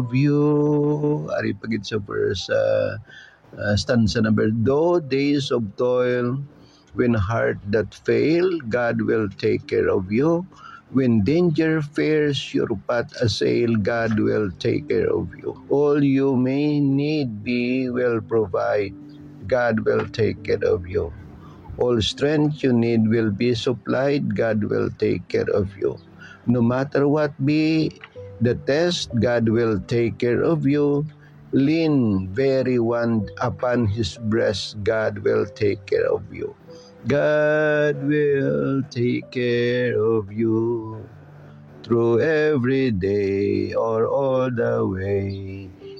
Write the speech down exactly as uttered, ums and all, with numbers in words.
of you. Ari pagit sa verse uh, uh, stanza number, though days of toil, when heart that fail, God will take care of you. When danger fears your path assail, God will take care of you. All you may need be will provide. God will take care of you. All strength you need will be supplied. God will take care of you. No matter what be the test, God will take care of you. Lean very one upon his breast. God will take care of you. God will take care of you through every day or all the way.